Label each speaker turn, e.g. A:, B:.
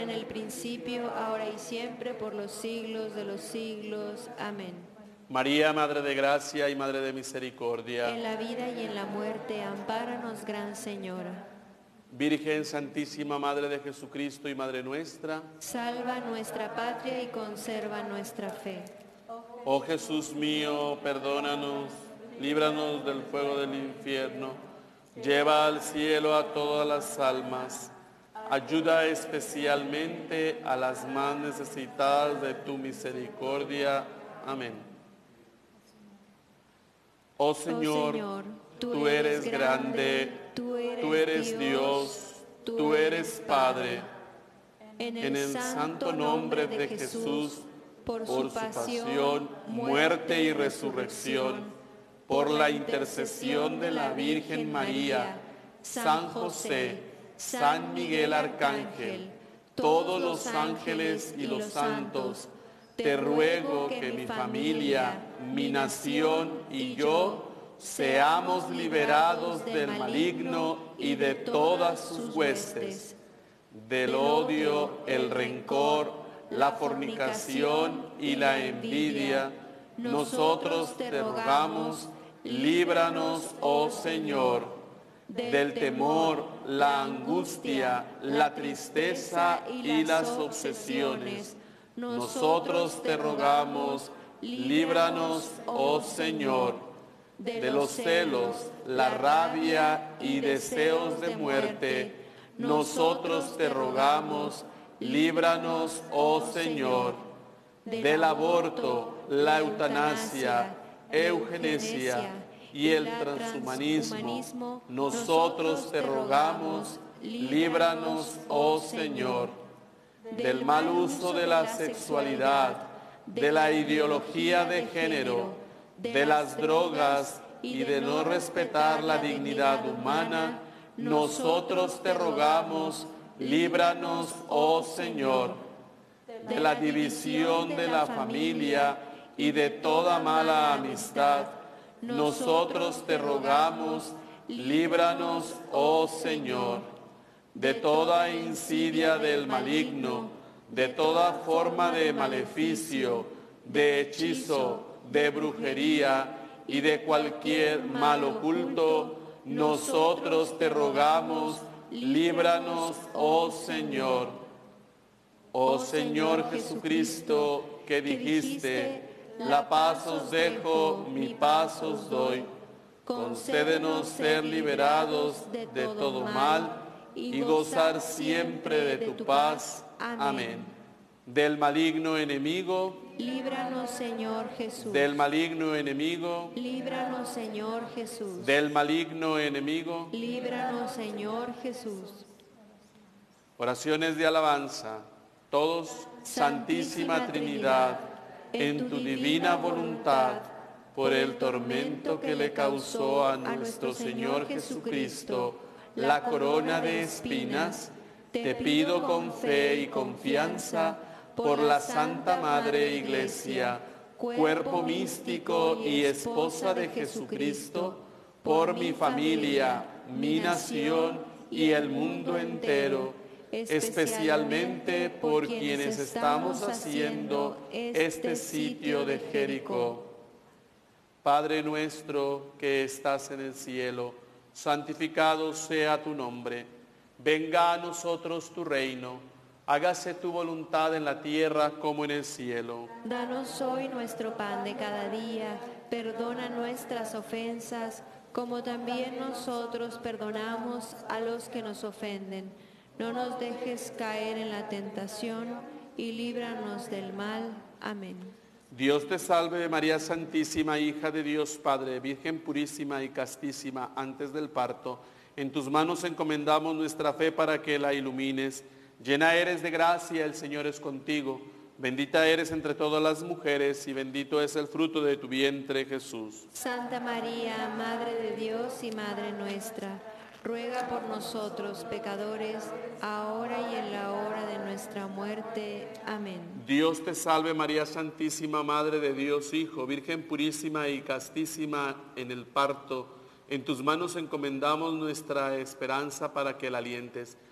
A: en el principio, ahora y siempre, por los siglos de los siglos. Amén.
B: María, Madre de Gracia y Madre de Misericordia.
A: En la vida y en la muerte, ampáranos, Gran Señora.
B: Virgen Santísima, Madre de Jesucristo y Madre nuestra.
A: Salva nuestra patria y conserva nuestra fe.
B: Oh Jesús mío, perdónanos, líbranos del fuego del infierno, lleva al cielo a todas las almas, ayuda especialmente a las más necesitadas de tu misericordia. Amén. Oh Señor, tú eres grande, tú eres Dios, tú eres Padre. En el santo nombre de Jesús, por su pasión, muerte y resurrección, por la intercesión de la Virgen María, San José, San Miguel Arcángel, todos los ángeles y los santos, te ruego que mi familia, mi nación y yo seamos liberados del maligno y de todas sus huestes, del odio, el rencor, la fornicación y la envidia. Nosotros te rogamos, líbranos, oh Señor, del temor, la angustia, la tristeza y las obsesiones. Nosotros te rogamos, líbranos, oh Señor, de los celos, la rabia y deseos de muerte. Nosotros te rogamos, líbranos, oh Señor, del aborto, la eutanasia, eugenesia y el transhumanismo. Nosotros te rogamos, líbranos, oh Señor, del mal uso de la sexualidad, de la ideología de género, de las drogas y de no respetar la dignidad humana. Nosotros te rogamos, líbranos, oh Señor, de la división de la familia y de toda mala amistad. Nosotros te rogamos, líbranos, oh Señor, de toda insidia del maligno, de toda forma de maleficio, de hechizo, de brujería y de cualquier mal oculto. Nosotros te rogamos, líbranos, oh Señor. Oh Señor Jesucristo, que dijiste, la paz os dejo, mi paz os doy. Concédenos ser liberados de todo mal y gozar siempre de tu paz. Amén. Del maligno enemigo,
A: líbranos, Señor Jesús.
B: del maligno enemigo,
A: Líbranos, Señor Jesús.
B: del maligno enemigo.
A: Líbranos, Señor Jesús.
B: Oraciones de alabanza. Todos, Santísima Trinidad, en tu divina voluntad, por el tormento que le causó a nuestro Señor Jesucristo la corona de espinas, te pido con fe y confianza por la Santa Madre Iglesia, cuerpo místico y esposa de Jesucristo, por mi familia, mi nación y el mundo entero, especialmente por quienes estamos haciendo este sitio de Jericó. Padre nuestro que estás en el cielo, santificado sea tu nombre. Venga a nosotros tu reino. Hágase tu voluntad en la tierra como en el cielo.
A: Danos hoy nuestro pan de cada día. Perdona nuestras ofensas, como también nosotros perdonamos a los que nos ofenden. No nos dejes caer en la tentación y líbranos del mal. Amén.
B: Dios te salve, María Santísima, hija de Dios Padre, Virgen purísima y castísima antes del parto. En tus manos encomendamos nuestra fe para que la ilumines. Llena eres de gracia, el Señor es contigo. Bendita eres entre todas las mujeres y bendito es el fruto de tu vientre, Jesús.
A: Santa María, Madre de Dios y Madre nuestra, ruega por nosotros pecadores, ahora y en la hora de nuestra muerte. Amén.
B: Dios te salve, María Santísima, Madre de Dios Hijo, Virgen purísima y castísima en el parto. En tus manos encomendamos nuestra esperanza para que la alientes.